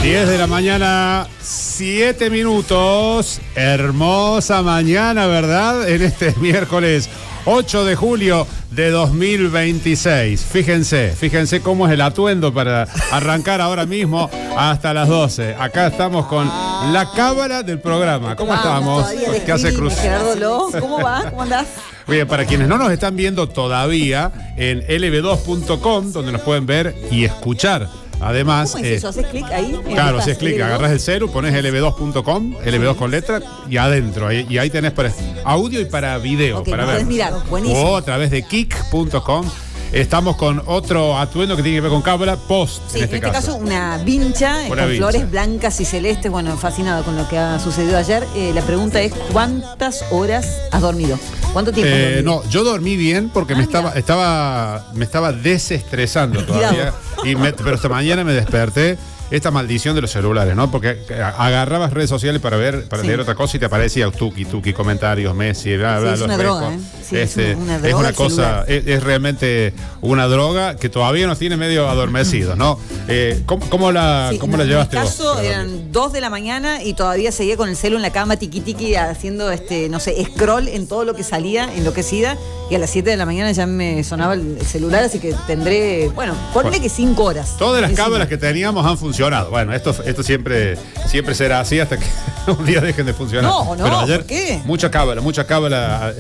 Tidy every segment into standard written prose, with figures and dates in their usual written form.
10 de la mañana, 7 minutos. Hermosa mañana, ¿verdad? En este miércoles 8 de julio de 2026. Fíjense cómo es el atuendo para arrancar ahora mismo hasta las 12. Acá estamos con la cábala del programa. ¿Cómo estamos? ¿Qué hace Cruz? Gerardo Ló, ¿cómo va? ¿Cómo andás? Bien, para quienes no nos están viendo todavía, en lb2.com, donde nos pueden ver y escuchar. Además, ¿cómo es eso? ¿Haces clic ahí? Claro, haces clic, agarras el celu, pones lb2.com, lb2 con letra y adentro. Y ahí tenés para audio y para video. Okay, para ver. Puedes mirar, buenísimo. O a través de kik.com. Estamos con otro atuendo que tiene que ver con cábala, post. Sí, en este caso una vincha con flores blancas y celestes. Bueno, fascinado con lo que ha sucedido ayer. La pregunta es, ¿cuántas horas has dormido? ¿Cuánto tiempo has dormido? No, yo dormí bien porque me estaba desestresando todavía. Pero esta mañana me desperté. Esta maldición de los celulares, ¿no? Porque agarrabas redes sociales para leer otra cosa y te aparecía tuki, comentarios, Messi, bla, bla, es una droga, ¿eh? Sí, es una droga. Es una cosa, es realmente una droga que todavía nos tiene medio adormecidos, ¿no? ¿Cómo la llevaste vos? En mi caso eran 2 de la mañana y todavía seguía con el celu en la cama, tiqui, haciendo, no sé, scroll en todo lo que salía, enloquecida, y a las 7 de la mañana ya me sonaba el celular, así que tendré, ponle que 5 horas. Todas las cámaras que teníamos han funcionado. Bueno, esto siempre será así hasta que un día dejen de funcionar. No, pero ayer, ¿por qué? Mucha cábala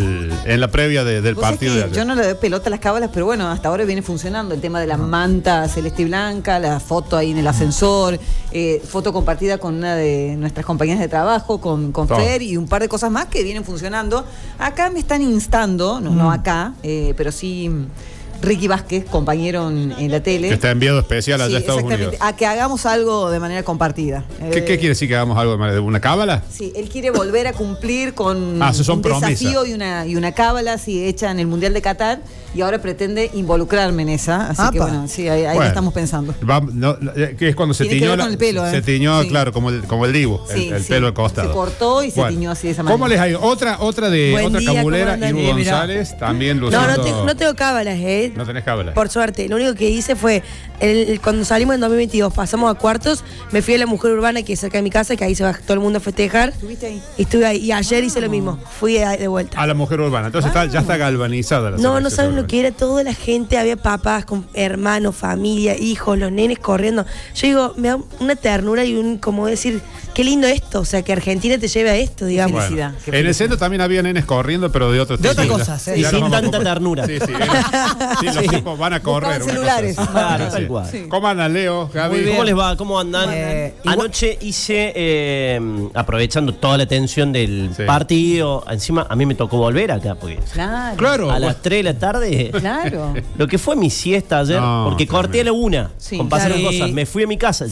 en la previa del partido de ayer. Yo no le doy pelota a las cábalas, pero bueno, hasta ahora viene funcionando el tema de la manta celeste y blanca, la foto ahí en el ascensor, foto compartida con una de nuestras compañeras de trabajo, con Fer, y un par de cosas más que vienen funcionando. Acá me están instando, no acá, pero sí Ricky Vázquez, compañero en la tele. Que está enviado especial allá a Estados Unidos. A que hagamos algo de manera compartida. ¿Qué quiere decir que hagamos algo de manera de una cábala? Sí, él quiere volver a cumplir con un desafío y una cábala hecha en el Mundial de Qatar, y ahora pretende involucrarme en esa. Así que bueno, sí, ahí estamos pensando. Que es cuando se tiñó el pelo, se tiñó, sí. Claro, como el Dibu, el pelo al costado. Se cortó y se tiñó así de esa manera. ¿Cómo les ha ido? Otra cabulera, Ibu González, también luciendo. No tengo cábalas, No tenés cábala. Por suerte. Lo único que hice fue, cuando salimos en 2022, pasamos a cuartos, me fui a la Mujer Urbana, que es cerca de mi casa, que ahí se va todo el mundo a festejar. ¿Estuviste ahí? Y estuve ahí. Y ayer hice lo mismo. Fui de vuelta. A la Mujer Urbana. Entonces ya está galvanizada la No saben lo que era toda la gente. Había papás, con hermanos, familia, hijos, los nenes corriendo. Yo digo, me da una ternura y como decir, qué lindo esto. O sea, que Argentina te lleve a esto, digamos. Felicidad. En el centro también había nenes corriendo, pero de otro tipo. De otras cosas. Y sin tanta ternura. Sí, los tipos van a correr. Celulares. Claro, tal cual. Sí. ¿Cómo andan, Leo, Gaby? ¿Cómo les va? ¿Cómo andan? Anoche hice, aprovechando toda la tensión del partido, encima a mí me tocó volver acá, porque Claro. a las 3 de la tarde, Claro. lo que fue mi siesta ayer, porque corté a la 1, con pasar las cosas, me fui a mi casa,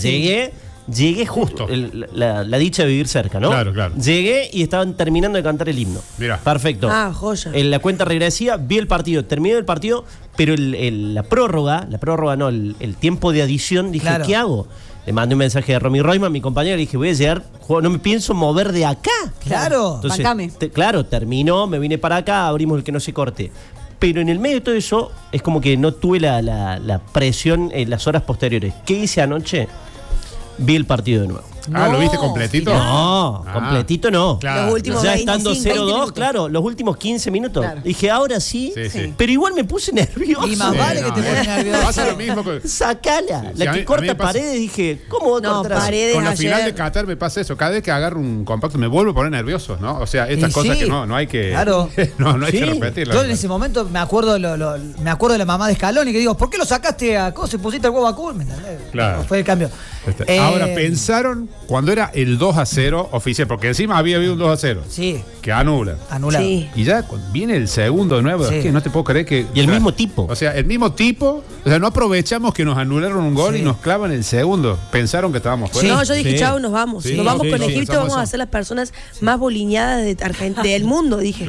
llegué justo, la dicha de vivir cerca, ¿no? Claro. Llegué y estaban terminando de cantar el himno. Mirá. Perfecto. Joya. En la cuenta regresiva, vi el partido, terminé el partido, pero la prórroga no, el tiempo de adición, dije, ¿qué hago? Le mandé un mensaje de Romy Royman, mi compañero, le dije, voy a llegar, no me pienso mover de acá. Claro. Entonces, terminó, me vine para acá, abrimos el que no se corte. Pero en el medio de todo eso, es como que no tuve la presión en las horas posteriores. ¿Qué hice anoche? Vi el partido de nuevo. ¿Lo viste completito? No, completito no. Claro. Los últimos ya 25, estando 0-2, claro, los últimos 15 minutos. Claro. Dije, ahora sí, pero igual me puse nervioso. Y más vale que te pones nervioso. Pasa lo mismo Sacala. La que corta paredes, dije, ¿cómo voy a cortar así? Paredes con la ayer. final de Qatar me pasa eso. Cada vez que agarro un compacto me vuelvo a poner nervioso, ¿no? O sea, estas cosas que no hay que. Claro. no hay que repetirlas. Yo en ese momento me acuerdo de la mamá de Scaloni, que digo, ¿por qué lo sacaste a Cosa y pusiste el huevo a Kuhl? ¿Me entendés? Claro. Fue el cambio. Ahora, pensaron cuando era el 2-0 oficial, porque encima había habido un 2-0. Sí. Que anula. Anulado. Sí. Y ya cuando viene el segundo de nuevo, es que no te puedo creer que. Y el mismo tipo. O sea, el mismo tipo. O sea, no aprovechamos que nos anularon un gol y nos clavan el segundo. Pensaron que estábamos fuera. No, yo dije, chao, nos vamos. Sí. Nos vamos con Sí, Egipto, sí, vamos a eso. ser las personas más bolineadas del mundo, dije.